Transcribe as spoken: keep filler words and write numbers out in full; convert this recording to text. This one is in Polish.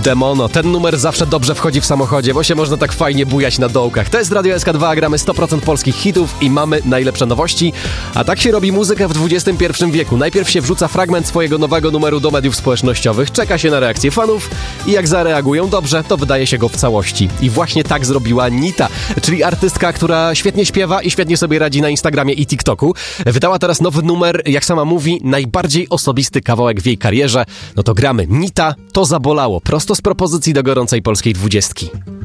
Demono. Ten numer zawsze dobrze wchodzi w samochodzie, bo się można tak fajnie bujać na dołkach. To jest Radio S K dwa, a gramy sto procent polskich hitów i mamy najlepsze nowości. A tak się robi muzyka w dwudziestym pierwszym wieku. Najpierw się wrzuca fragment swojego nowego numeru do mediów społecznościowych, czeka się na reakcję fanów i jak zareagują dobrze, to wydaje się go w całości. I właśnie tak zrobiła Nita, czyli artystka, która świetnie śpiewa i świetnie sobie radzi na Instagramie i TikToku. Wydała teraz nowy numer, jak sama mówi, najbardziej osobisty kawałek w jej karierze. No to gramy. Nita, to zabolało. Prosto z propozycji do gorącej polskiej dwudziestki.